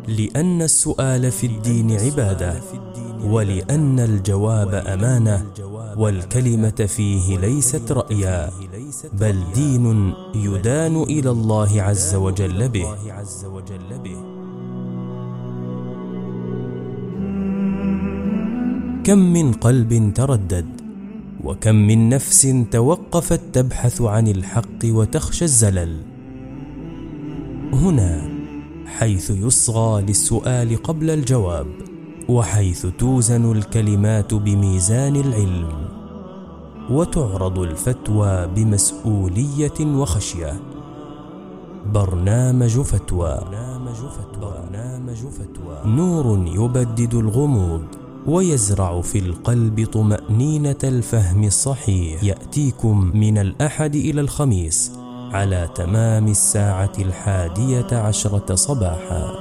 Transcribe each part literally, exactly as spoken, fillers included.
لأن السؤال في الدين عبادة، ولأن الجواب أمانة، والكلمة فيه ليست رأيا، بل دين يدان إلى الله عز وجل به. كم من قلب تردد، وكم من نفس توقفت تبحث عن الحق وتخشى الزلل. هنا حيث يصغى للسؤال قبل الجواب، وحيث توزن الكلمات بميزان العلم، وتعرض الفتوى بمسؤولية وخشية. برنامج فتوى. برنامج فتوى نور يبدد الغموض، ويزرع في القلب طمأنينة الفهم الصحيح. يأتيكم من الأحد إلى الخميس على تمام الساعة الحادية عشرة صباحا.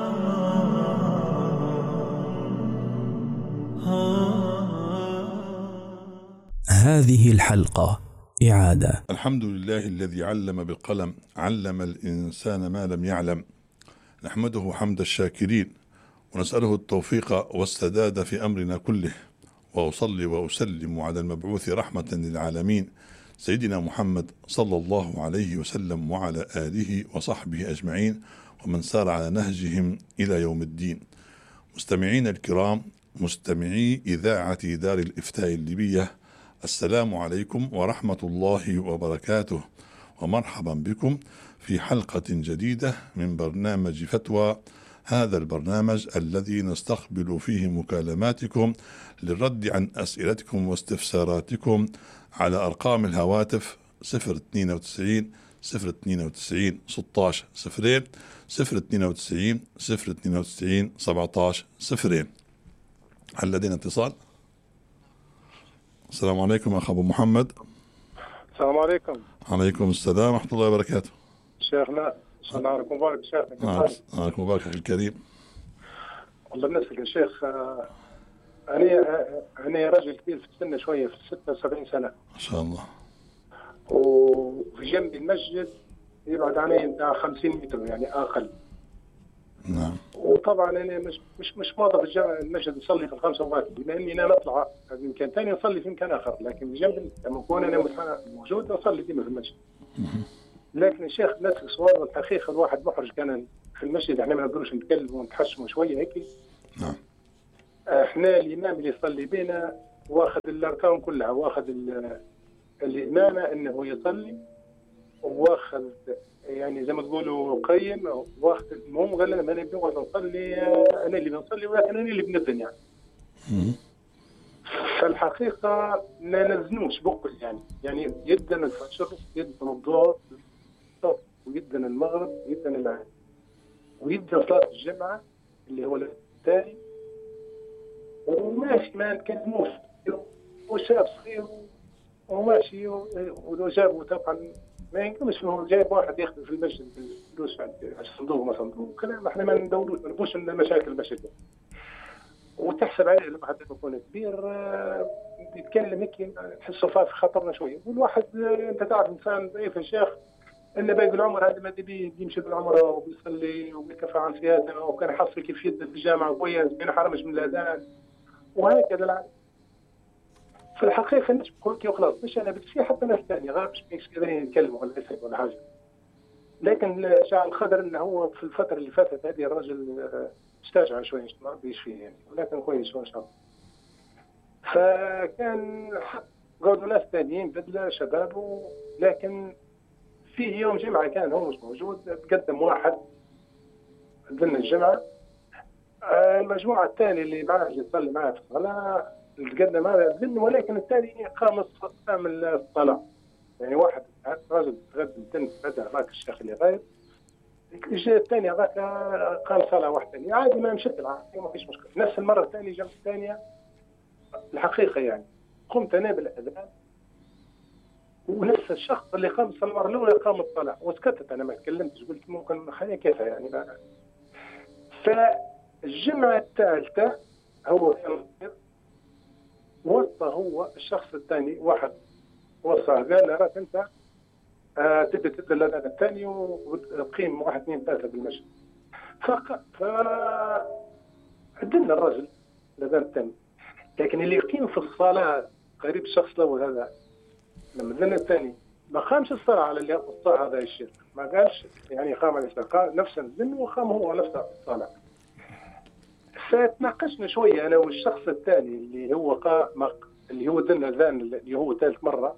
هذه الحلقة إعادة. الحمد لله الذي علم بالقلم، علم الإنسان ما لم يعلم. نحمده حمد الشاكرين، ونسأله التوفيق والسداد في أمرنا كله، وأصلي وأسلم على المبعوث رحمة للعالمين سيدنا محمد صلى الله عليه وسلم، وعلى آله وصحبه أجمعين، ومن سار على نهجهم إلى يوم الدين. مستمعين الكرام، مستمعي إذاعة دار الإفتاء الليبية، السلام عليكم ورحمة الله وبركاته، ومرحبا بكم في حلقة جديدة من برنامج فتوى. هذا البرنامج الذي نستقبل فيه مكالماتكم للرد عن أسئلتكم واستفساراتكم على أرقام الهواتف صفر اثنين وتسعين صفر اثنين وتسعين ستة عشر صفرين صفر اثنين وتسعين صفر اثنين وتسعين سبعة عشر صفرين. هل لدينا اتصال؟ السلام عليكم أخ أبو محمد. السلام عليكم. عليكم السلام ورحمة الله وبركاته. شيخنا الله عليكم مبارك شيخنا. عليكم مبارك أخي الكريم. والله بنسألك يا شيخ، أنا أنا راجل كبير في السن شوية، في ستة وسبعين سنة ما شاء الله، وفي جنب المسجد يبعد عني بتاع خمسين متر يعني أقل. نعم. وطبعا أنا مش مش مش ماضي في الجامع المسجد نصلي في الخمسة وقت، بما إني أنا نطلع في مكان ثاني نصلي في مكان آخر، لكن في جنب لما أكون أنا موجود أصلي ديما في المسجد. لكن الشيخ نسأل سؤال، والحقيقة الواحد محرج كان في المسجد، احنا ما نقدروش نتكلم ونتحشموا شوية هيك. نعم. احنا الإمام اللي يصلي بينا واخذ الأركان كلها، واخذ الإمامة إنه يصلي، واخذ يعني زي ما تقولوا قيم، واخذ المهم قال لنا ما نبي نصلي، أنا اللي بنصلي ولكن أنا اللي بنذن يعني. فالحقيقة ما نزنوش بكل يعني يعني يدنا الفجر، يدنا الظهر، ويدنا المغرب، ويدنا العشاء، ويدنا صلاة الجمعة اللي هو الثاني، وماشي ما نكلموش، وشاب صغير وماشي. ولو جابوا طبعا ما ينقلش، هو جايب واحد يخدم في المسجد بالفلوس على الصندوق ما صندوق كلام، احنا ما ندوروش ما نبوش مشاكل المسجد. وتحسب عليه لما حد يكون كبير بيتكلم هيك تحسه فات خطرنا شويه. والواحد انت تعرف انسان ضعيف يا شيخ، اللي باقي العمر هذا ما بي بيمشي بالعمره وبيصلي وبيكفى عن سياسه، وكان يحصل كيف يدرس في الجامعه كويس، ما ينحرمش من الاذان وهكذا العالم. في الحقيقه مش بقول لك وخلاص، مش انا بس في حتى ناس ثانيه غير مش قادرين يتكلموا ولا يسالوا ولا حاجه. لكن شاء القدر انه هو في الفتره اللي فاتت هذه الرجل استرجع شوي ما ربيش فيه يعني، ولكن كويس ما شاء الله. فكان قعدوا ناس ثانيين بدله شباب، لكن فيه يوم جمعه كان هو مش موجود، تقدم واحد ضمن الجمعه، المجموعه الثانيه اللي معاه اللي يصلي معاه في الصلاه تقدم هذا ضمن، ولكن الثاني قام قام الصلاه يعني. واحد رجل تقدم تنس بدا هذاك الشيخ اللي غايب، الجهه الثانيه هذاك قام صلاه واحده ثانيه عادي، ما مشت العادي ما فيش مشكله. نفس المره الثانيه جلسه ثانيه الحقيقه يعني قمت انا بالاذان، ونفس الشخص اللي قام الصلاه المره الاولى قام الصلاه وسكتت، انا ما تكلمتش، قلت ممكن خليها كيف يعني بقى. فالجمعه الثالثه هو كان وصى هو الشخص الثاني، واحد وصى قال له راك انت آه تبدا تبدا الاذان الثاني وتقيم واحد اثنين ثلاثه بالمسجد. فق... ف عدلنا الرجل الأذان الثاني، لكن اللي يقيم في الصلاة قريب الشخص الأول هذا لما الأذان الثاني ما قامش الصلاة على اللي الصلاة هذا الشيخ، ما قالش يعني قام على الصلاة، نفس الذن وقام هو نفس الصلاة. فتناقشنا شوية أنا والشخص الثاني اللي هو قام اللي هو ذن الأذان اللي هو ثالث مرة،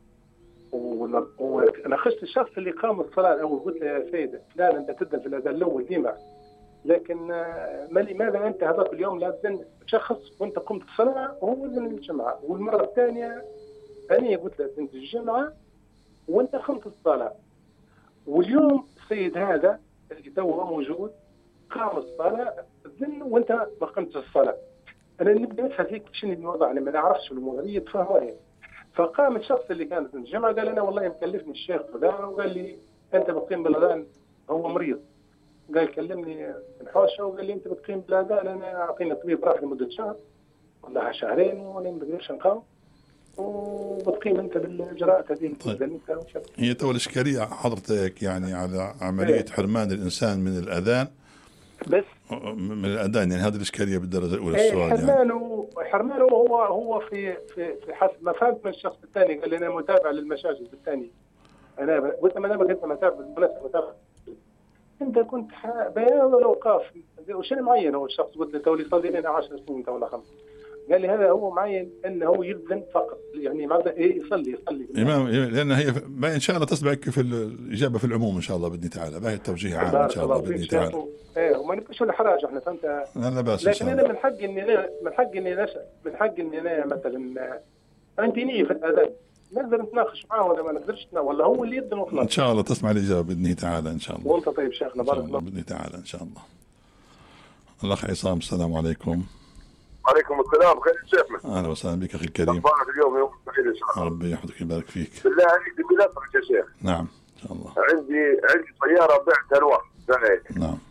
وناقشت الشخص اللي قام الصلاة الأول، قلت له يا سيدي فلان أنت تذن في الأذان الأول ديما، لكن ما لماذا أنت هذاك اليوم لا تذن شخص وأنت قمت الصلاة وهو ذن الجمعة، والمرة الثانية أنا قلت له ذنت الجمعة وأنت قمت الصلاة، واليوم السيد هذا اللي توه موجود قام الصلاة ذن وأنت ما قمتش الصلاة. أنا نبدأ نفهم هيك شنو الوضع، أنا ما نعرفش الأمور هي تفهموني. فقام الشخص اللي كان في الجمعة قال أنا والله مكلفني الشيخ فلان وقال لي أنت بتقيم بالأذان، هو مريض، قال كلمني الحوشة وقال لي أنت بتقيم بالأذان، أنا أعطيني طبيب راح لمدة شهر ولا شهرين وأنا ما بقدرش نقاوم وبتقيم أنت بالإجراءات هذه. طيب. هي تو الإشكالية حضرتك يعني على عملية حرمان الإنسان من الأذان بس من الأذان، يعني هذه الإشكالية بالدرجة الأولى. ايه السؤال حرمانه يعني. حرمانه هو هو في في في حسب ما فهمت من الشخص الثاني، قال لي أنا متابع للمشاجر الثاني، أنا قلت له أنا ما كنت متابع بالمناسبة متابع، أنت كنت بيان الأوقاف وشنو معين هو الشخص، قلت له تولي صار لنا عشر سنين ولا خمس، قال لي هذا هو معين أنه هو يذن فقط، يعني ماذا إيه يصلي يصلي إمام، لأن هي ما إن شاء الله تسبقك في الإجابة في العموم إن شاء الله بإذن تعالى، باهي التوجيه عام إن شاء الله بإذن تعالى. إيه وما نبقاش ولا حراج إحنا فهمت. لا لا بأس. لكن أنا من حق إني من حق إني من حق إني أنا مثلا عندي نية في الأذان، نقدر نتناقش معاه ولا ما نقدرش، ولا هو اللي يدن وخلاص. إن شاء الله تسمع الإجابة بإذن تعالى إن شاء الله. وأنت طيب شيخنا بارك الله بإذن تعالى إن شاء الله. الأخ عصام السلام عليكم. وعليكم السلام، خير شيخنا. أهلا وسهلا بك أخي الكريم. أخبارك اليوم يوم سعيد إن شاء الله. ربي يحفظك ويبارك فيك. بالله عليك بنصرك يا شيخ. نعم إن شاء الله. عندي عندي سيارة بعتها لواحد سنة. نعم.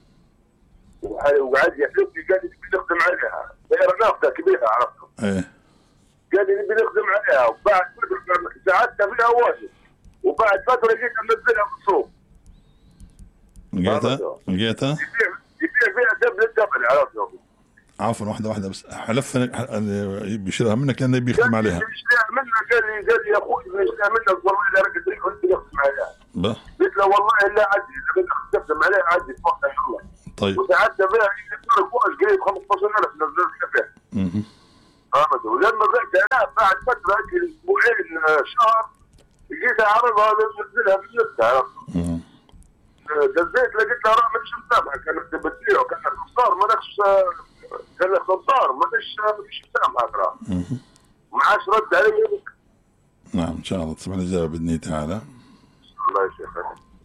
وقعد يحلف لي قال لي نبي نخدم عليها، سيارة نافذة كبيرة عرفتها. إيه. قال لي نبي نخدم عليها، وبعد فترة ساعدتها فيها واجد، وبعد فترة جيت أنزلها في السوق. لقيتها؟ لقيتها؟ يبيع فيها دبل الدبل عرفتها. عفوا واحدة واحدة بس، حلف بيشتريها منك لأنه يبي يخدم عليها. يشتريها منك، قال لي قال لي يا أخوي يشتريها منك والله لا رجل تريد أنت يخدم عليها. قلت له والله لا عدي، إذا بدك تخدم عليها عدي تفضل إن شاء الله. طيب. وساعدتها فيها يصير كويس قريب خمسة عشر ألف نزلت فيها. اها. فهمت؟ ولما بعت أنا بعد فترة أسبوعين شهر جيت أعرضها ننزلها بالنسبة. اها. دزيت لقيت لها رقم مش مسامحة، كانت بتبيع وكانت خسارة ما لكش كان خسارة ما لكش مش مسامحة ترى. اها. ما عادش رد علي. نعم إن شاء الله تسمع الإجابة بإذن تعالى. الله يا شيخ.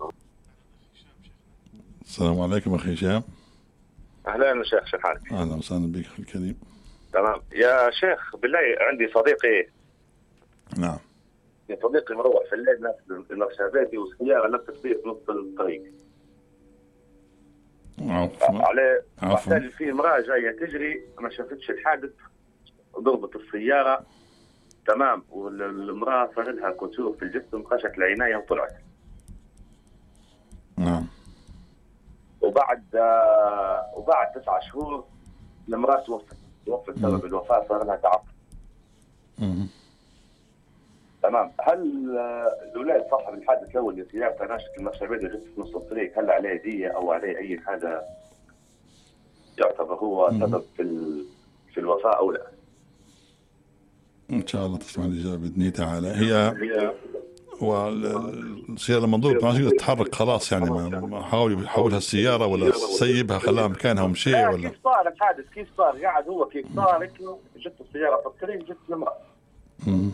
السلام عليكم أخي هشام. أهلا شيخ، شو حالك؟ أهلا وسهلا بك أخي الكريم. تمام يا شيخ، بالله عندي صديقي. نعم. صديقي مروح في الليل نفس المرشافاتي والسيارة نفس في نص الطريق. عفوا. عليه عفوا. في امرأة جاية تجري ما شافتش الحادث، ضربت السيارة تمام، والامرأة صار لها كسور في الجسم، خشت العناية وطلعت. نعم. وبعد آه وبعد تسعة شهور الامرأة توفت، توفت سبب الوفاة صار لها تعب. اها. تمام. هل الولاية صاحب الحادث الأول اللي سيارته ناشت المرشفية وجت في نص الطريق، هل عليه دية أو عليه أي حاجة يعتبر هو سبب في في الوفاة أو لا؟ إن شاء الله تسمع الإجابة بإذن تعالى. هي والسيارة لما ضربت ما تقدر تتحرك خلاص، يعني ما حاول يحولها السيارة ولا سيبها خلاها مكانها ومشي ولا كيف صار الحادث؟ كيف صار؟ قاعد هو كيف صار؟ جت السيارة في الطريق جت المرأة. امم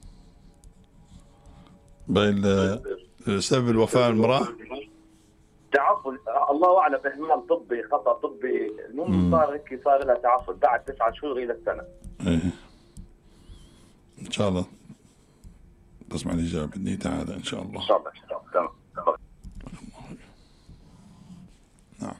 بين سبب الوفاة المرأة تعفن، الله أعلم، إهمال طبي، خطأ طبي، المهم صار هيك، صار لها تعفن بعد تسعة شهور إلى السنة. إيه إن شاء الله تسمع الإجابة بإذن تعالى إن شاء الله. إن شاء الله. تمام. نعم.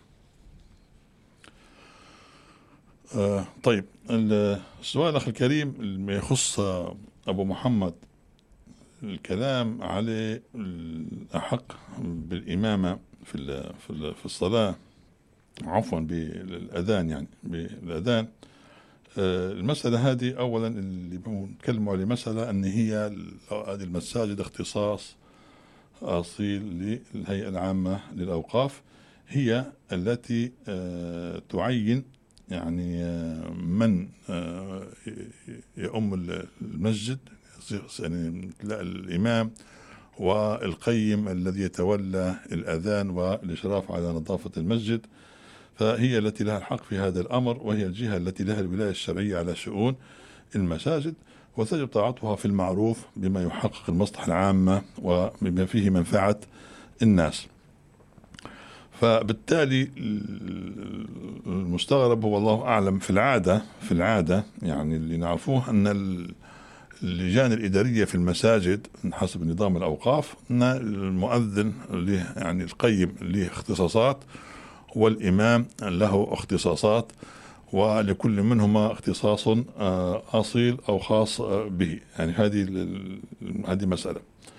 آه طيب السؤال أخي الكريم اللي يخص أبو محمد، الكلام على الأحق بالإمامة في في في الصلاة عفوا بالأذان، يعني بالأذان. المسألة هذه أولا اللي بنتكلم عليه مسألة أن هي هذه المساجد اختصاص أصيل للهيئة العامة للأوقاف، هي التي تعين يعني من يؤم المسجد، يعني الإمام والقيم الذي يتولى الأذان والإشراف على نظافة المسجد، فهي التي لها الحق في هذا الأمر، وهي الجهة التي لها الولاية الشرعية على شؤون المساجد، وتجب طاعتها في المعروف بما يحقق المصلحة العامة وبما فيه منفعة الناس. فبالتالي المستغرب هو الله أعلم في العادة في العادة يعني اللي نعرفوه أن اللجان الإدارية في المساجد حسب نظام الأوقاف أن المؤذن له يعني القيم له اختصاصات، والإمام له اختصاصات، ولكل منهما اختصاص أصيل أو خاص به. يعني هذه هذه مسألة.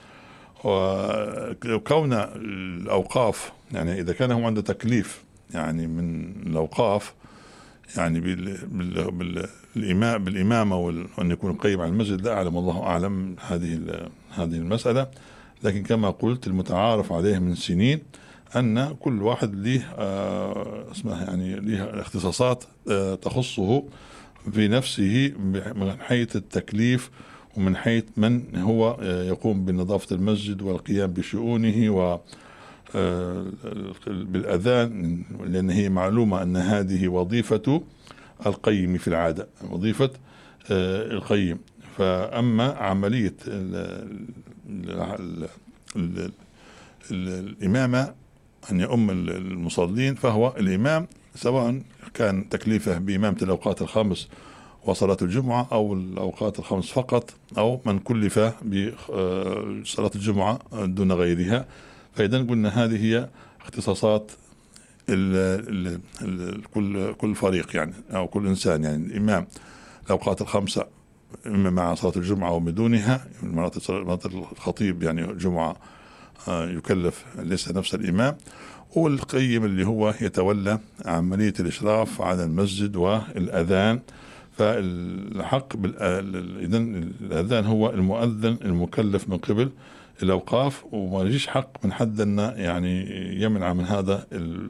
وكون الأوقاف يعني إذا كان هو عنده تكليف يعني من الأوقاف يعني بالإمام بالإمامة وأن يكون قيم على المسجد، لا أعلم، الله أعلم هذه هذه المسألة. لكن كما قلت المتعارف عليه من سنين أن كل واحد له آه اسمه يعني له اختصاصات آه تخصه بنفسه من حيث التكليف ومن حيث من هو آه يقوم بنظافة المسجد والقيام بشؤونه و آه بالأذان، لأن هي معلومة أن هذه وظيفة القيم في العادة، وظيفة آه القيم. فأما عملية ال ال ال الإمامة أن يؤم المصلين، فهو الإمام سواء كان تكليفه بإمامة الأوقات الخمس وصلاة الجمعة أو الأوقات الخمس فقط، أو من كلف بصلاة الجمعة دون غيرها. فإذا قلنا هذه هي اختصاصات ال ال ال كل كل فريق يعني أو كل إنسان. يعني الإمام الأوقات الخمسة إما مع صلاة الجمعة وبدونها، مرات الخطيب يعني جمعة يكلف ليس نفس الإمام، والقيم اللي هو يتولى عملية الإشراف على المسجد والأذان. فالحق بالأذان الأذان هو المؤذن المكلف من قبل الأوقاف، وما يجيش حق من حد أن يعني يمنع من هذا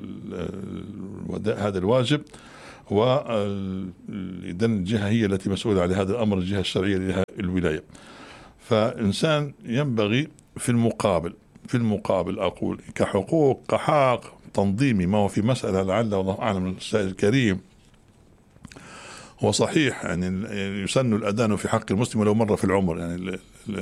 هذا الواجب. وإذن الجهة هي التي مسؤولة على هذا الأمر، الجهة الشرعية لها الولاية. فإنسان ينبغي في المقابل في المقابل أقول كحقوق كحق تنظيمي، ما هو في مسألة لعل والله أعلم السائل الكريم هو صحيح يعني يسن الأذان في حق المسلم ولو مرة في العمر يعني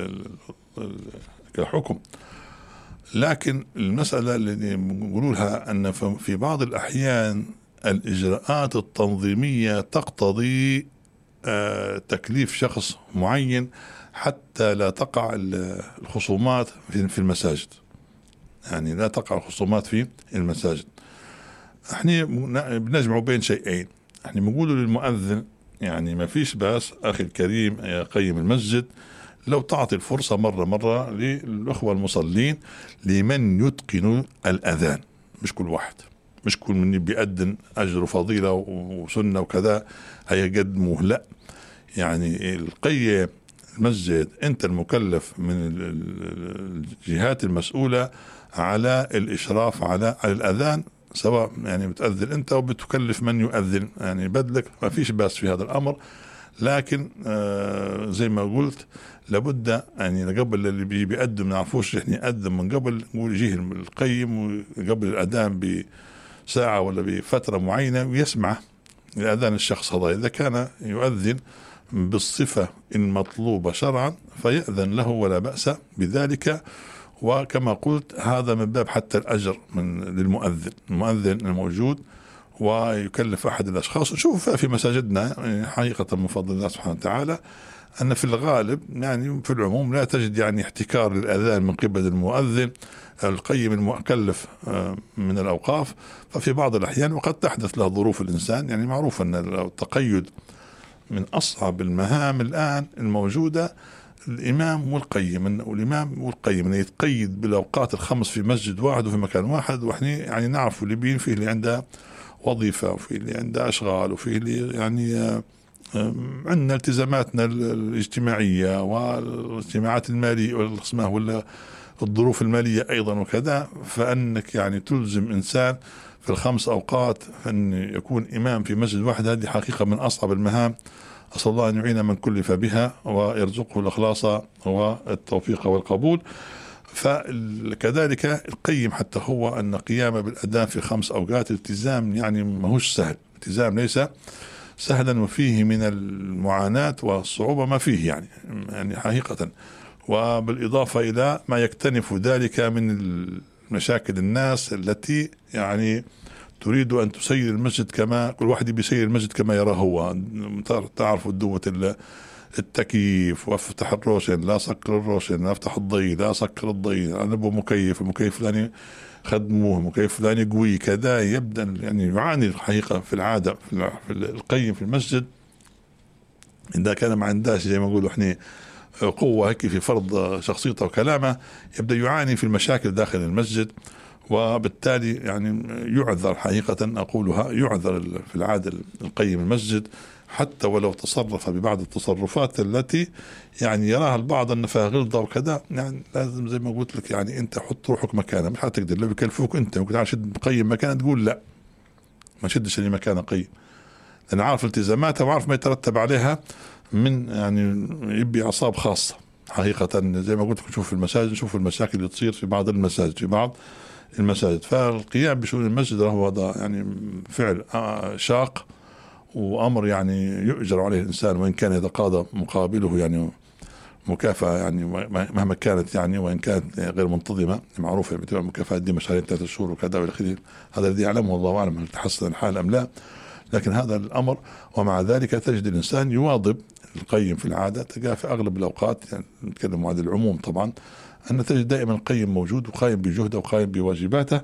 كحكم، لكن المسألة اللي نقولها أن في بعض الأحيان الإجراءات التنظيمية تقتضي تكليف شخص معين حتى لا تقع الخصومات في المساجد، يعني لا تقع الخصومات في المساجد. احنا بنجمع بين شيئين، احنا بنقول للمؤذن يعني ما فيش باس أخي الكريم يا قيم المسجد لو تعطي الفرصة مرة مرة للأخوة المصلين لمن يتقن الأذان، مش كل واحد، مش كل من بيأذن أجر وفضيلة وسنة وكذا هيقدموه، لا، يعني القيم المسجد أنت المكلف من الجهات المسؤولة على الإشراف على على الأذان، سواء يعني بتأذن أنت وبتكلف من يؤذن يعني بدلك، ما فيش باس في هذا الأمر. لكن آه زي ما قلت لابد يعني قبل اللي بي بيقدم نعرفوش احنا نقدم من قبل، نقول يجيه القيم قبل الأذان بساعة ولا بفترة معينة ويسمع الأذان الشخص هذا، إذا كان يؤذن بالصفة المطلوبة شرعا فيأذن له ولا بأس بذلك. وكما قلت هذا من باب حتى الأجر من للمؤذن، المؤذن الموجود ويكلف أحد الأشخاص. نشوف في مساجدنا حقيقة من فضل الله سبحانه وتعالى أن في الغالب يعني في العموم لا تجد يعني احتكار للأذان من قبل المؤذن القيم المكلف من الأوقاف. ففي بعض الأحيان وقد تحدث له ظروف الإنسان، يعني معروف أن التقيد من أصعب المهام الآن الموجودة الإمام والقيم، والإمام والقيم أن يتقيد بالأوقات الخمس في مسجد واحد وفي مكان واحد. وإحنا يعني نعرف اللي بين فيه اللي عنده وظيفة، وفي اللي عنده أشغال، وفي اللي يعني عندنا التزاماتنا الاجتماعية والاجتماعات المالية والاسمه ولا الظروف المالية أيضا وكذا، فأنك يعني تلزم إنسان في الخمس أوقات أن يكون إمام في مسجد واحد، هذه حقيقة من أصعب المهام. أسأل الله أن يعين من كلف بها ويرزقه الإخلاص والتوفيق والقبول. فكذلك القيم حتى هو أن قيامه بالأذان في خمس أوقات التزام يعني ما هوش سهل، التزام ليس سهلا، وفيه من المعاناة والصعوبة ما فيه يعني يعني حقيقة. وبالإضافة إلى ما يكتنف ذلك من مشاكل الناس التي يعني تريد أن تسير المسجد كما كل واحد بيسير المسجد كما يراه هو. تعرف دوة التكييف، وافتح الروشن لا سكر الروشن، لا افتح الضي لا سكر الضي، أنا أبو مكيف، المكيف فلاني خدموه، مكيف فلاني قوي كذا. يبدأ يعني يعاني الحقيقة في العادة في القيم في المسجد إذا كان ما عندهاش زي ما نقولوا احنا قوة هيك في فرض شخصيته وكلامه، يبدأ يعاني في المشاكل داخل المسجد. وبالتالي يعني يعذر حقيقة أقولها، يعذر في العادة القيم المسجد حتى ولو تصرف ببعض التصرفات التي يعني يراها البعض أن فيها غلظة وكذا. يعني لازم زي ما قلت لك يعني أنت حط روحك مكانه، مش هتقدر لو يكلفوك أنت ممكن تعال شد قيم مكانه تقول لا ما شدش اللي مكانه قيم، لأن عارف التزاماتها وعارف ما يترتب عليها من يعني يبي أعصاب خاصة حقيقة. زي ما قلت لك نشوف المساجد، نشوف المشاكل اللي تصير في بعض المساجد في بعض المساجد. فالقيام بشؤون المسجد هو هذا يعني فعل شاق وأمر يعني يؤجر عليه الإنسان، وإن كان يتقاضى مقابله يعني مكافأة يعني مهما كانت يعني، وإن كانت غير منتظمة معروفة بتبقى المكافأة دي مشاريع ثلاثة شهور وكذا والى آخره. هذا الذي يعلمه الله أعلم هل تحسن الحال أم لا، لكن هذا الأمر. ومع ذلك تجد الإنسان يواظب القيم في العادة، تلقاه في أغلب الأوقات يعني نتكلم عن العموم طبعا أن تجد دائما القيم موجود وقائم بجهده وقائم بواجباته.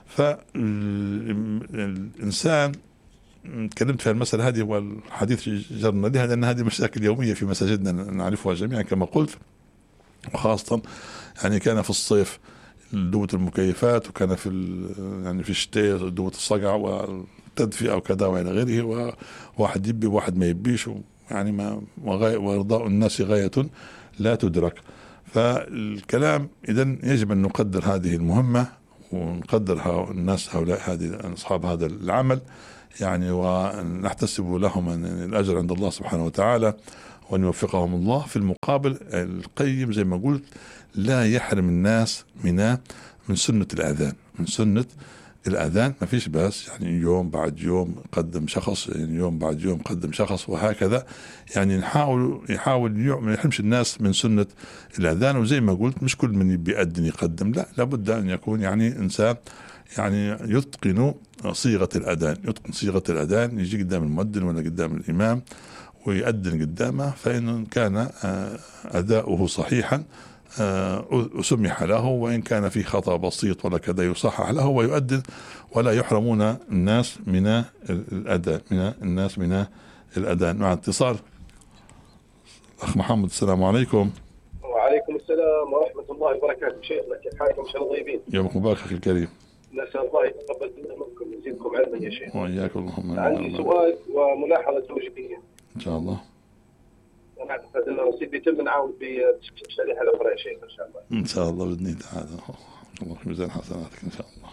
فالإنسان تكلمت في المسألة هذه والحديث جرنا لها لأن هذه مشاكل يومية في مساجدنا نعرفها جميعا كما قلت، وخاصة يعني كان في الصيف دوة المكيفات، وكان في يعني في الشتاء دوة الصقع والتدفئة وكذا وإلى غيره، وواحد يبي وواحد ما يبيش يعني ما وإرضاء الناس غاية لا تدرك. فالكلام إذن يجب أن نقدر هذه المهمة ونقدر الناس هؤلاء هذه أصحاب هذا العمل يعني، ونحتسب لهم الأجر عند الله سبحانه وتعالى وأن يوفقهم الله. في المقابل القيم زي ما قلت لا يحرم الناس من من سنة الأذان، من سنة الأذان ما فيش بس يعني يوم بعد يوم قدم شخص، يعني يوم بعد يوم قدم شخص وهكذا. يعني نحاول يحاول ما يحرمش الناس من سنة الأذان. وزي ما قلت مش كل من بيأذن يقدم، لا لابد أن يكون يعني إنسان يعني يتقن صيغة الأذان، يتقن صيغة الأذان، يجي قدام المؤذن ولا قدام الإمام ويأذن قدامه، فإن كان أداؤه صحيحا سمح له، وإن كان في خطأ بسيط ولا كذا يصحح له ويؤذن، ولا يحرمون الناس من الأذان من الناس من الأذان. مع اتصال أخ محمد، السلام عليكم. وعليكم السلام ورحمة الله وبركاته. شيخنا كيف حالكم؟ إن شاء الله طيبين. يومكم مبارك أخي الكريم. نسأل الله يتقبل منا منكم ويزيدكم علما يا شيخ. وإياك اللهم. عندي سؤال وملاحظة توجيهية. إن شاء الله. أنا أعتقد أن نصيب يتم نعاود بالشريحة الأخرى يا شيخ إن شاء الله. إن شاء الله بإذن الله تعالى. الله في ميزان حسناتك إن شاء الله.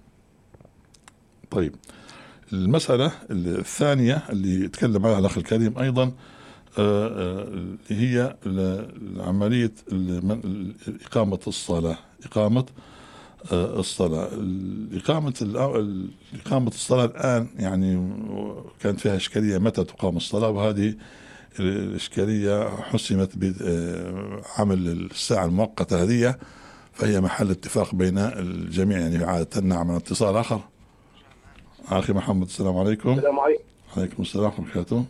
طيب المسألة الثانية اللي يتكلم عنها الأخ الكريم أيضا اللي هي عملية إقامة الصلاة، إقامة الصلاة إقامة إقامة الصلاة الآن يعني كانت فيها إشكالية متى تقام الصلاة، وهذه الإشكالية حسمت بعمل الساعة المؤقتة هذه، فهي محل اتفاق بين الجميع يعني. عادة نعمل اتصال آخر. أخي محمد، السلام عليكم. السلام عليكم. عليكم السلام ورحمة الله وبركاته.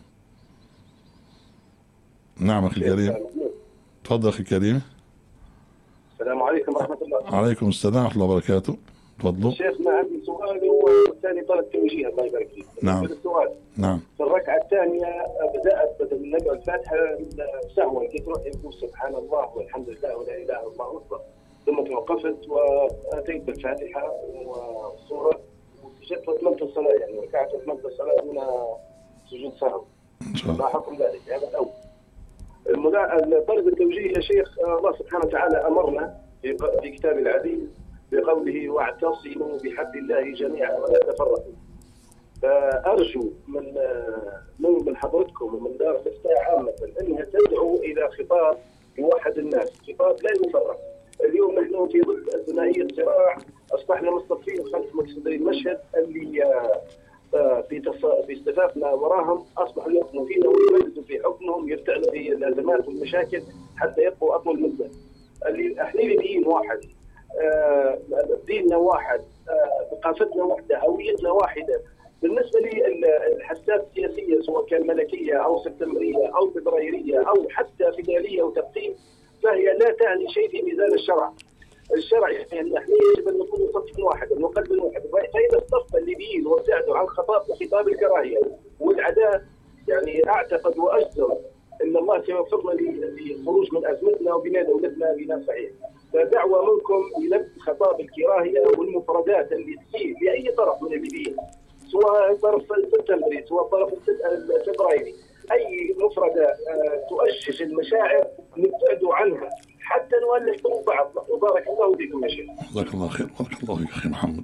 نعم أخي الكريم، تفضل أخي الكريم. السلام عليكم ورحمة الله. عليكم السلام ورحمة الله وبركاته. تفضلوا. شيخنا عندي سؤال والثاني طلب توجيه الله يبارك فيك. نعم. السؤال. نعم. في الركعة الثانية بدأت بدل من نقرأ الفاتحة سهوا كنت روح يقول سبحان الله والحمد لله ولا إله إلا الله أكبر، ثم توقفت وأتيت بالفاتحة والسورة جت واتممت الصلاه يعني ركعت واتممت الصلاه دون سجود سهو. ما حكم ذلك؟ هذا الاول. طلب التوجيه يا شيخ، الله سبحانه وتعالى امرنا في كتابه العزيز بقوله واعتصموا بحبل الله جميعا ولا تفرقوا. فارجو من من حضرتكم ومن دار الافتاء عامه انها تدعو الى خطاب يوحد الناس، خطاب لا يفرق. اليوم نحن في ضد ثنائيه صراع، اصبحنا مصطفين خلف مقصدي المشهد اللي في في استفافنا وراهم اصبحوا يحكموا فينا ويمددوا في حكمهم، يفتعلوا في الازمات والمشاكل حتى يبقوا اطول مده. اللي احنا دين واحد، ديننا واحد، ثقافتنا واحده، هويتنا واحده. بالنسبه للحساسات السياسيه سواء كان ملكيه او سبتمبريه او فبرايريه او حتى فدائيه وتقسيم، فهي لا تعني شيء في ميزان الشرع. الشرع يعني احنا يجب ان نكون صف واحد وقلب واحد. فاذا اصطف الليبيين وابتعدوا عن خطاب خطاب الكراهيه والعداء، يعني اعتقد واجزم ان الله سيوفقنا للخروج من ازمتنا وبناء دولتنا بناء صحيح. فدعوه منكم الى خطاب الكراهيه والمفردات اللي تسيء لاي طرف من الليبيين، سواء طرف السبتمبري سواء طرف الفبرايري، اي مفرده تؤشش المشاعر نبتعدوا عنها حتى نؤلف قلوب بعض. وبارك الله فيكم يا شيخ. جزاك الله خير. بارك الله فيك اخي محمد.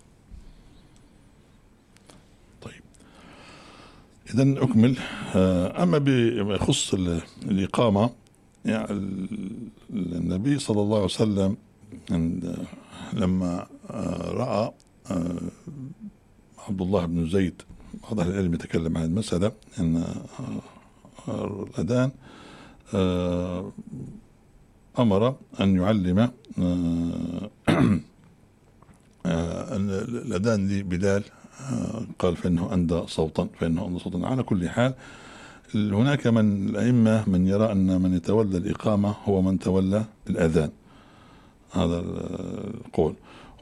طيب اذا اكمل. اما بما يخص الاقامه، يعني النبي صلى الله عليه وسلم لما راى عبد الله بن زيد، بعض اهل العلم يتكلم عن المساله ان الاذان أمر أن يعلم الأذان لبلال، قال فإنه أندى صوتا فإنه أندى صوتا. على كل حال هناك من الأئمة من يرى أن من يتولى الإقامة هو من تولى الأذان، هذا القول.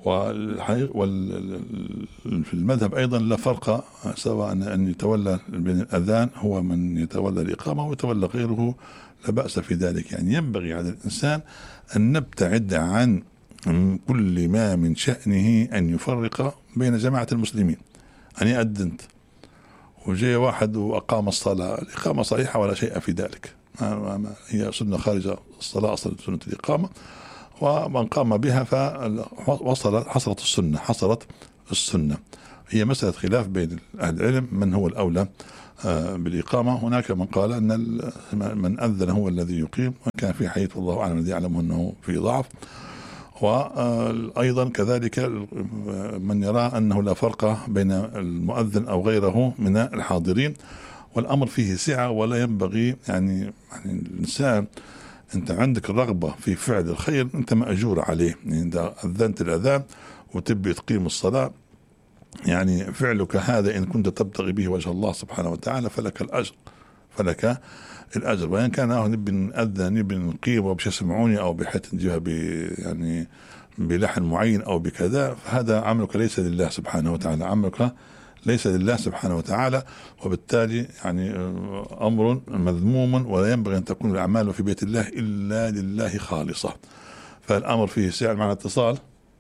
وفي المذهب أيضا لا فرق، سواء أن يتولى بين الأذان هو من يتولى الإقامة ويتولى غيره لا بأس في ذلك. يعني ينبغي على الإنسان أن نبتعد عن كل ما من شأنه أن يفرق بين جماعة المسلمين. أنا أذنت وجاء واحد وأقام الصلاة، الإقامة صحيحة ولا شيء في ذلك، هي سنة خارجة الصلاة، أصلا سنة الإقامة، ومن قام بها فوصل حصلت السنة حصلت السنة. هي مسألة خلاف بين أهل العلم من هو الأولى بالإقامة. هناك من قال أن من أذن هو الذي يقيم، وكان في حديث والله أعلم الذي يعلم أنه في ضعف. وأيضا كذلك من يرى أنه لا فرق بين المؤذن أو غيره من الحاضرين، والأمر فيه سعة ولا ينبغي يعني, يعني الإنسان أنت عندك الرغبة في فعل الخير أنت مأجور عليه. يعني إذا أذنت الأذان وتبي تقيم الصلاة، يعني فعلك هذا إن كنت تبتغي به وجه الله سبحانه وتعالى فلك الأجر فلك الأجر. وإن كان نبي نأذن نبي نقيم وبش يسمعوني أو بحيث نجيبها يعني بلحن معين أو بكذا، فهذا عملك ليس لله سبحانه وتعالى، عملك ليس لله سبحانه وتعالى، وبالتالي يعني أمر مذموم، ولا ينبغي أن تكون الأعمال في بيت الله إلا لله خالصة. فالأمر فيه سعة. مع اتصال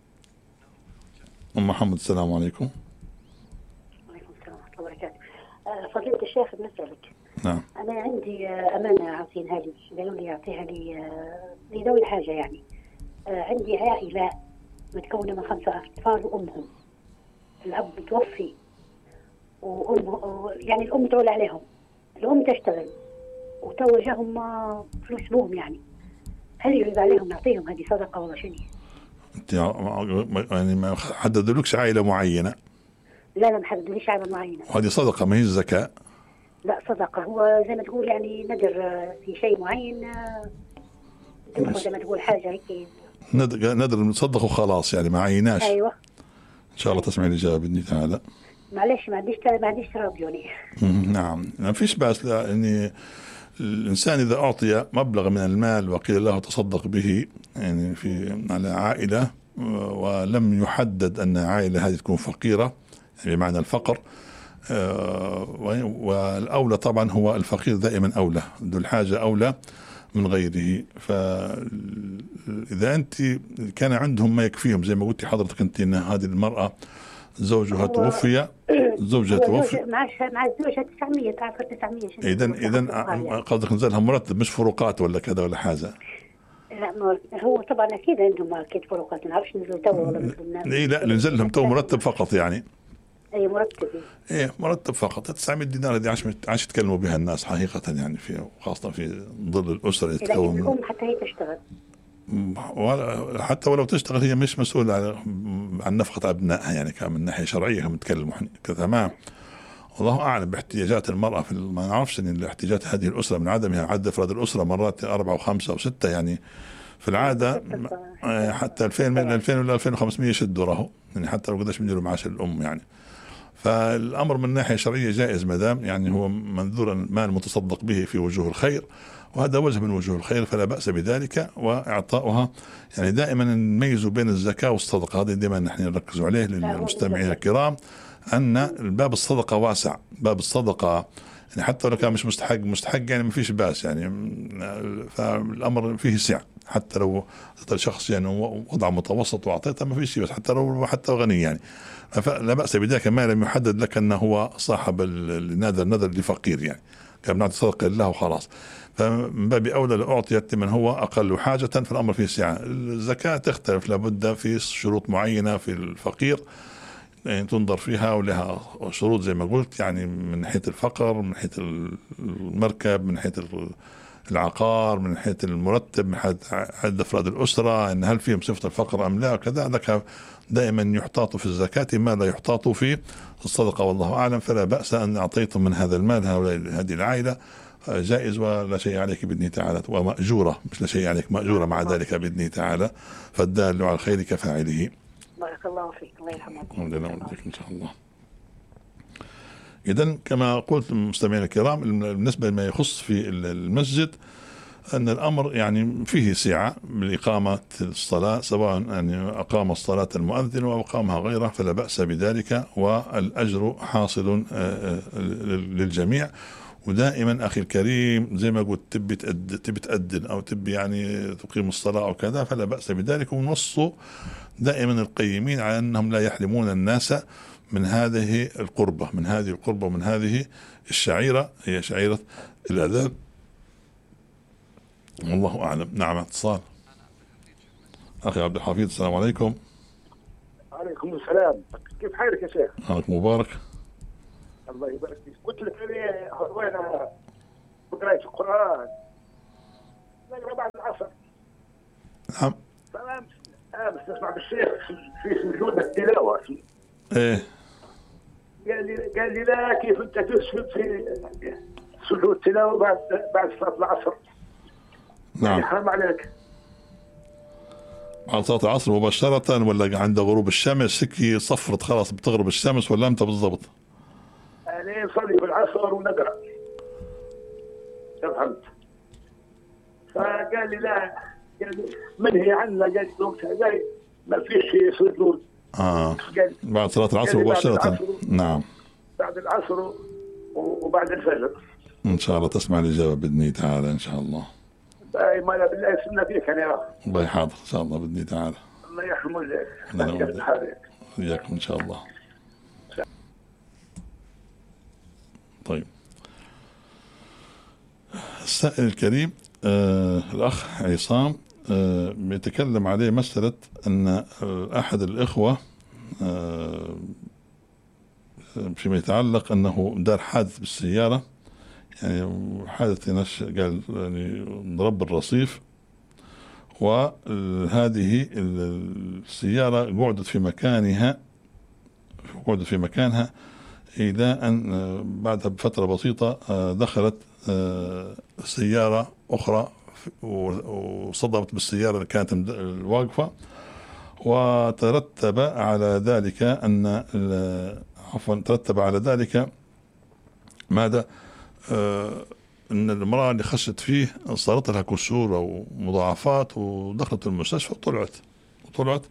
أم محمد، السلام عليكم. وعليكم السلام ورحمة الله وبركاته. فضيلة الشيخ بنسألك. نعم. أنا عندي أمانة عاطينها لي، قالوا لي أعطيها لي لذوي الحاجة. يعني عندي عائلة متكونة من خمسة أطفال وأمهم، الأب متوفي وأم يعني الأم تولى عليهم، الأم تشتغل وتوجههم فلوس بوهم. يعني هل يجب عليهم نعطيهم هذه صدقة ولا شيء؟ يعني ما حددلكش عائلة معينة؟ لا لا ما حددليش عائلة معينة. وهذه صدقة ما هي الزكاة؟ لا صدقة، هو زي ما تقول يعني ندر في شيء معين، زي ما تقول حاجة هيك ندر ندر نصدق وخلاص، يعني ما عيناش. أيوة إن شاء الله تسمع الإجابة بإذن تعالى. معلش ما عنديش ما عنديش راديوني. نعم ما فيش بأس، لأن الإنسان إذا أعطي مبلغ من المال وقيل له تصدق به يعني في على عائلة، ولم يحدد أن عائلة هذه تكون فقيرة يعني بمعنى الفقر، والأولى طبعا هو الفقير دائما أولى، ذو الحاجة أولى من غيره. فإذا أنت كان عندهم ما يكفيهم زي ما قلت حضرتك أنت أن هذه المرأة زوجها توفي، زوجها توفي مع مع الزوجة تسعمية تعرف تسعمية. إذا إذا قصدك نزلها مرتب مش فروقات ولا كذا ولا حاجة؟ لا هو طبعا أكيد عندهم أكيد فروقات، ما نعرفش نزلوا توا ولا نزلوا. إيه لا نزل لهم تو مرتب فقط يعني. أي مرتب. إيه مرتب فقط. تسعمية دينار دي عاش عاش يتكلموا بها الناس حقيقة يعني، في خاصة في ظل الأسرة يتكون. الأم حتى هي تشتغل. حتى ولو تشتغل هي مش مسؤولة عن نفقة أبنائها يعني، كان من ناحية شرعية هم يتكلموا تمام. الله أعلم باحتياجات المرأة في ما نعرفش إن الاحتياجات هذه الأسرة من عدمها. عدد أفراد الأسرة مرات أربعة وخمسة وستة يعني في العادة، حتى ألفين من ألفين ولا ألفين وخمسمية يشدوا راهو يعني، حتى لو قداش بيديروا معاش الأم يعني. فالأمر من ناحية شرعية جائز ما دام يعني هو منذور المال متصدق به في وجوه الخير، وهذا وجه من وجوه الخير فلا بأس بذلك وإعطاؤها. يعني دائما نميز بين الزكاة والصدقة، هذا دائما نحن نركز عليه للمستمعين الكرام، أن باب الصدقة واسع. باب الصدقة يعني حتى لو كان مش مستحق مستحق يعني ما فيش باس يعني، فالأمر فيه سعة. حتى لو شخص يعني وضع متوسط وأعطيته ما فيش، بس حتى لو حتى غني يعني لا بأس بذلك ما لم يحدد لك أنه هو صاحب النذر نذر لفقير يعني، كان نعطي صدقة لله وخلاص. فمن باب أولى لأعطيت من هو أقل حاجة، فالأمر فيه سعة. الزكاة تختلف لابد في شروط معينة في الفقير يعني تنظر فيها، ولها شروط زي ما قلت يعني من ناحية الفقر، من ناحية المركب، من ناحية العقار، من ناحية المرتب، من ناحية عدد أفراد الأسرة، إن هل فيهم صفة الفقر أم لا وكذا. ذلك دائما يحتاط في الزكاة ما لا يحتاط في الصدقة والله أعلم. فلا بأس أن أعطيتم من هذا المال هذه العائلة جائز ولا شيء عليك بإذنه تعالى، ومأجورة مش لا شيء عليك، مأجورة مع ذلك بإذنه تعالى. فالدال على الخير كفاعله. بارك الله فيك، الله يرحمكم. إن شاء الله. إذن كما قلت مستمعينا الكرام، بالنسبة لما يخص في المسجد أن الأمر يعني فيه سعة بالإقامة الصلاة، سواء يعني أقام الصلاة المؤذن أو أقامها غيره فلا بأس بذلك، والأجر حاصل للجميع. ودائما أخي الكريم زي ما قلت تبي تبي تأذن أو تبي يعني تقيم الصلاة أو كذا فلا بأس بذلك. ونصوا دائما القيمين على أنهم لا يحرمون الناس من هذه القربة من هذه القربة ومن هذه الشعيرة، هي شعيرة الأذان. والله أعلم. نعم اتصال. أخي عبد الحفيظ السلام عليكم. عليكم السلام، كيف حالك يا شيخ؟ حالك مبارك. الله يبارك فيك. قلت لك أنا هوانا بقراية القرآن نقرأ بعد العصر. نعم. تمام. آه بس نسمع بالشيخ في سجود التلاوة. إيه. قال لي قال لي لا كيف أنت تسجد في سجود التلاوة بعد بعد صلاة العصر؟ نعم. حرام عليك. بعد صلاة العصر مباشرة ولا عند غروب الشمس هيك صفرت خلاص بتغرب الشمس ولا أنت بالضبط؟ أنا نصلي بالعصر ونقرأ. فهمت. فقال لي لا، قال لي منهي عنا، قال لي وقتها قال ما فيش سجود. آه. بعد صلاة العصر مباشرة. نعم. بعد العصر وبعد الفجر. إن شاء الله تسمع الإجابة بإذن الله تعالى إن شاء الله. باي ما بالله يسلمنا فيك أنا. الله حاضر إن شاء الله بإذن الله تعالى. الله يرحم والديك. الله يرحمك. وياكم إن شاء الله. طيب. السائل الكريم آه الأخ عصام آه بيتكلم عليه مسألة أن آه أحد الإخوة آه فيما يتعلق أنه دار حادث بالسيارة، يعني حادث نش قال يعني ضرب الرصيف، وهذه السيارة قعدت في مكانها قعدت في مكانها إلى أن بعدها بفترة بسيطة دخلت سيارة أخرى وصدمت بالسيارة اللي كانت واقفة، وترتب على ذلك أن عفوا ترتب على ذلك ماذا؟ آه ان المرأة اللي خشت فيه صارت لها كسور او مضاعفات ودخلت المستشفى وطلعت وطلعت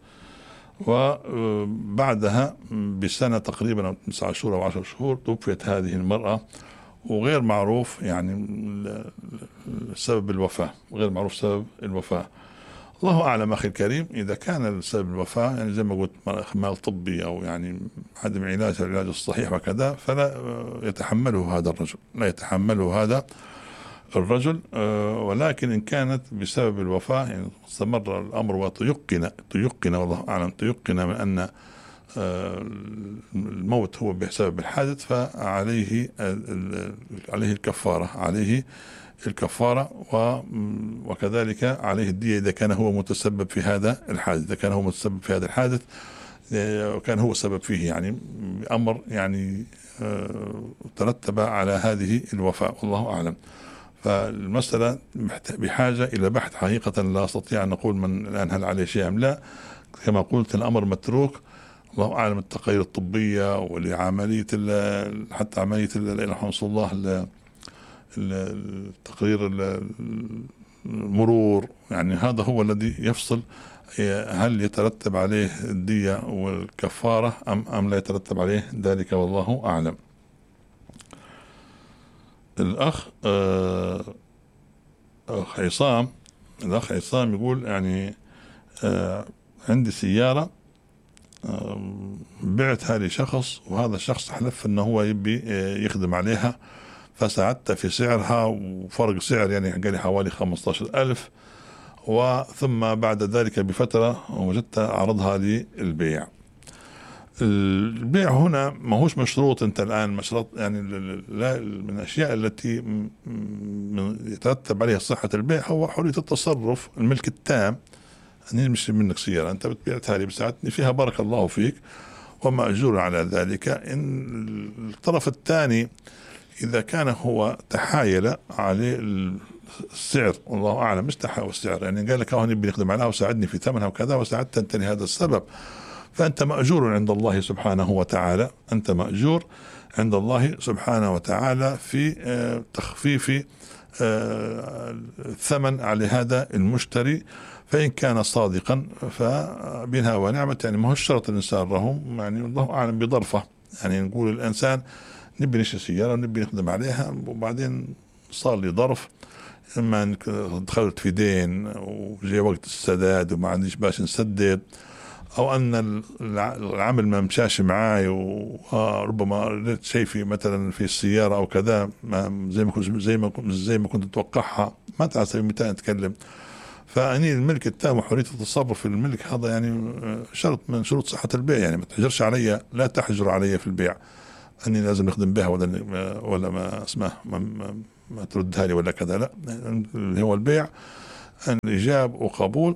وبعدها بسنة تقريبا او تسعة شهور او عشر شهور توفيت هذه المرأة، وغير معروف يعني سبب الوفاة، غير معروف سبب الوفاة. الله أعلم أخي الكريم. إذا كان السبب الوفاة يعني زي ما قلت إخمال طبي أو يعني عدم علاج العلاج الصحيح وكذا، فلا يتحمله هذا الرجل، لا يتحمله هذا الرجل. ولكن إن كانت بسبب الوفاة يعني استمر الأمر وتيقن تيقن والله أعلم تيقن من أن الموت هو بسبب الحادث، فعليه عليه الكفارة عليه الكفارة وكذلك عليه الدية إذا كان هو متسبب في هذا الحادث، إذا كان هو متسبب في هذا الحادث وكان هو السبب فيه، يعني أمر يعني ترتب على هذه الوفاة والله أعلم. فالمسألة بحاجة إلى بحث حقيقة، لا أستطيع أن نقول من الآن هل عليه شيء أم لا. كما قلت الأمر متروك، الله أعلم التقارير الطبية ولعملية حتى عملية رحمه الله التقرير المرور، يعني هذا هو الذي يفصل هل يترتب عليه الدية والكفارة أم أم لا يترتب عليه ذلك والله أعلم. الأخ أخ عصام الأخ عصام يقول يعني عندي سيارة بعتها لشخص، وهذا الشخص حلف أنه هو يبي يخدم عليها، فساعدت في سعرها وفرق سعر يعني قال حوالي خمسة عشر ألف، وثم بعد ذلك بفترة وجدت عرضها للبيع. البيع هنا ما هوش مشروط، انت الآن مشروط يعني من الأشياء التي يترتب عليها صحة البيع هو حرية التصرف، الملك التام. أنا مش منك سيارة أنت بتبيعتها لي بساعدتني فيها بارك الله فيك ومأجور على ذلك. إن الطرف الثاني إذا كان هو تحايل عليه السعر والله أعلم، مش تحايل السعر يعني قال لك أه نبي نخدم عليها وساعدني في ثمنها وكذا وساعدت أنت لهذا السبب، فأنت مأجور عند الله سبحانه وتعالى، أنت مأجور عند الله سبحانه وتعالى في تخفيف الثمن على هذا المشتري. فإن كان صادقا فبها ونعمة، يعني ما هو الشرط الإنسان رهم يعني الله أعلم بظرفه، يعني نقول الإنسان نبي نشتري سيارة ونبي نخدم عليها وبعدين صار لي ظرف، إما دخلت في دين وجاء وقت السداد وما عنديش باش نسدد، أو أن العمل ما مشاش معاي وربما رأيت شيء في مثلا في السيارة أو كذا ما زي ما كنت زي ما زي ما كنت أتوقعها، ما تعرف متى أتكلم. فأني الملك التام وحرية التصرف في الملك هذا يعني شرط من شروط صحة البيع، يعني ما تحجرش علي، لا تحجر علي في البيع أني لازم نخدم بها ولا ولا ما اسمه ما, ما, ما تردها لي ولا كذا، لا، اللي هو البيع الإيجاب وقبول،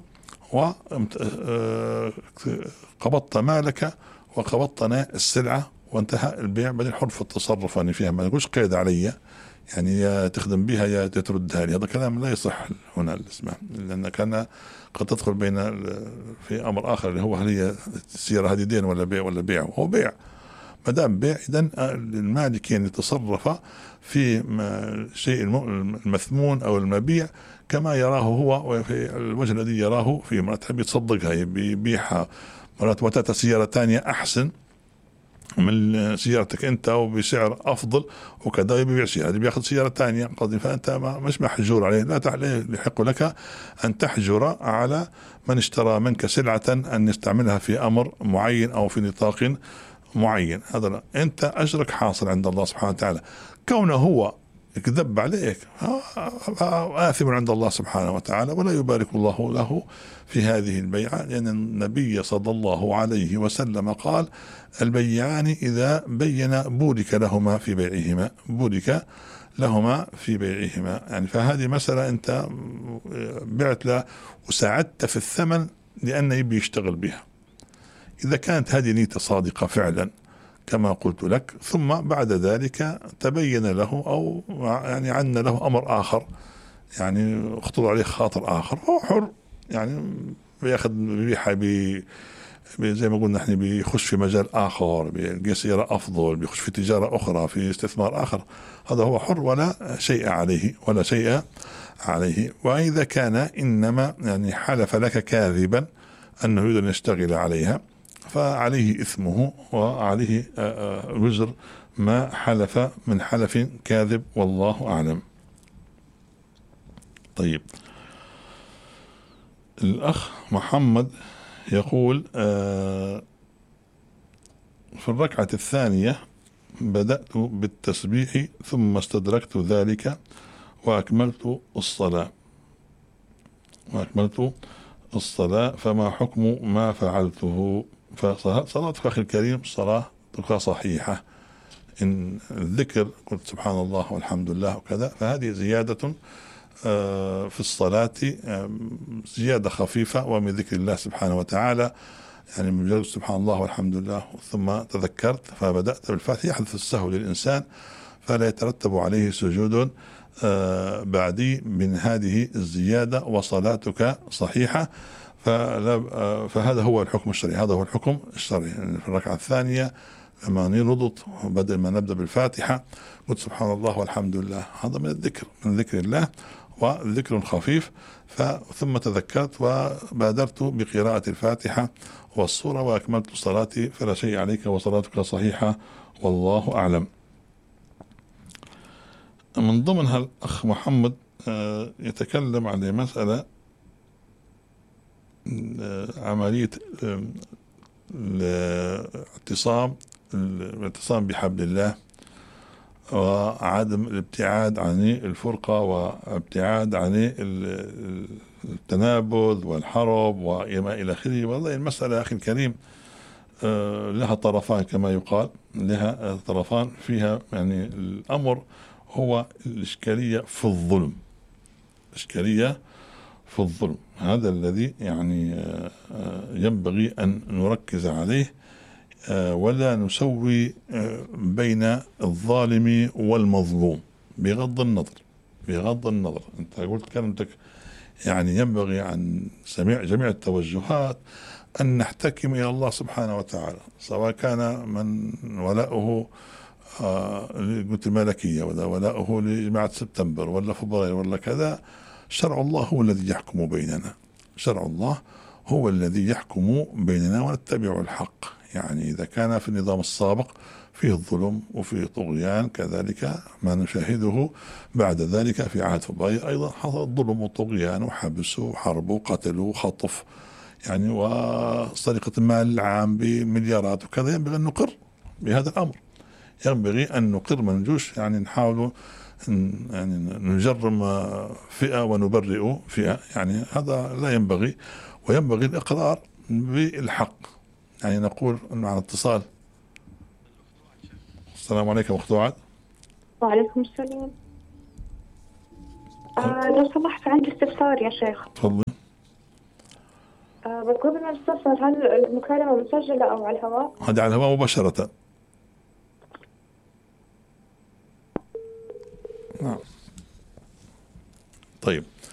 وقبضت مالك وقبضتنا السلعة وانتهى البيع، بعدين حر في التصرف أنا فيها، ما نقولش قيد علي يعني يا تخدم بها يا تردها لي، هذا كلام لا يصح هنا الاسمه، لأن كان قد تدخل بين في أمر آخر اللي هو هل هي السيارة هذه دين ولا بيع ولا بيع، وهو بيع، ما دام بيع إذن المالك يعني يتصرف في شيء المثمون أو المبيع كما يراه هو، وفي الوجه الذي يراه في مرة تحب يتصدقها يبيعها مرات وتأتي سيارة ثانية أحسن من سيارتك أنت وبسعر أفضل وكذا يبيع سيارة بيأخذ سيارة ثانية قصدي، فأنت مش محجور عليه، لا يحق لك أن تحجر على من اشترى منك سلعة أن يستعملها في أمر معين أو في نطاق معين، هذا لا. أنت أجرك حاصل عند الله سبحانه وتعالى، كونه هو يكذب عليك آثم عند الله سبحانه وتعالى، ولا يبارك الله له في هذه البيعة، لأن النبي صلى الله عليه وسلم قال البيعان إذا بين بورك لهما في بيعهما بورك لهما في بيعهما، يعني فهذه مسألة أنت بعت له وساعدت في الثمن لأن يبي يشتغل بها، إذا كانت هذه نية صادقة فعلا كما قلت لك، ثم بعد ذلك تبين له أو يعني عن له أمر آخر يعني اخطر عليه خاطر آخر، هو حر يعني بياخذ بيبيعها بي زي ما قلنا احنا بيخش في مجال آخر، بيلقى سيارة أفضل، بيخش في تجارة أخرى في استثمار آخر، هذا هو حر ولا شيء عليه ولا شيء عليه. وإذا كان إنما يعني حلف لك كاذبا أنه يريد أن يشتغل عليها فعليه إثمه وعليه وزر ما حلف من حلف كاذب والله أعلم. طيب الأخ محمد يقول آه في الركعة الثانية بدأت بالتسبيح ثم استدركت ذلك وأكملت الصلاة وأكملت الصلاة فما حكم ما فعلته؟ فصلاتك أخي الكريم صلاتك صحيحة. إن الذكر قلت سبحان الله والحمد لله وكذا، فهذه زيادة في الصلاة، زيادة خفيفة ومن ذكر الله سبحانه وتعالى. يعني مجرد سبحان الله والحمد لله ثم تذكرت فبدأت بالفاتحة يحدث السهو للإنسان فلا يترتب عليه سجود بعدي من هذه الزيادة وصلاتك صحيحة. فهذا هو الحكم الشرعي، هذا هو الحكم الشرعي. يعني في الركعة الثانية لما نرضت بدل ما نبدأ بالفاتحة قلت سبحان الله والحمد لله، هذا من الذكر من ذكر الله وذكر خفيف. ثم تذكرت وبادرت بقراءة الفاتحة والسورة وأكملت صلاتي فلا شيء عليك وصلاتك صحيحة والله أعلم. من ضمنها الأخ محمد يتكلم عن مسألة عملية الاعتصام الاعتصام بحبل الله وعدم الابتعاد عن الفرقة وابتعاد عن التنابذ والحرب وما إلى آخره. والله المسألة أخي الكريم لها طرفان كما يقال، لها طرفان فيها. يعني الأمر هو الإشكالية في الظلم، إشكالية في الظلم، هذا الذي يعني ينبغي أن نركز عليه ولا نسوي بين الظالم والمظلوم بغض النظر بغض النظر أنت قلت كلمتك، يعني ينبغي عن سميع جميع التوجهات أن نحتكم إلى الله سبحانه وتعالى، سواء كان من ولاؤه قلت الملكية ولا ولاؤه لجماعة سبتمبر ولا فبراير ولا كذا. شرع الله هو الذي يحكم بيننا، شرع الله هو الذي يحكم بيننا ونتبع الحق. يعني إذا كان في النظام السابق فيه الظلم وفيه طغيان، كذلك ما نشاهده بعد ذلك في عهد فبراير أيضا حصل ظلم وطغيان وحبس وحرب وقتل وخطف، يعني وسرقة المال العام بمليارات وكذا. ينبغي أن نقر بهذا الأمر، ينبغي أن نقر، ما نجوش يعني نحاول يعني نجرم فئة ونبرئ فئة، يعني هذا لا ينبغي. وينبغي الإقرار بالحق. يعني نقول أنه على اتصال. السلام عليكم أخت وعد. وعليكم السلام. آه لو سمحت عندي استفسار يا شيخ. تفضلي. آه بس قبل ما نستفسر، هل المكالمة مسجلة أو على الهواء؟ هذه على الهواء مباشرة. نعم. طيب.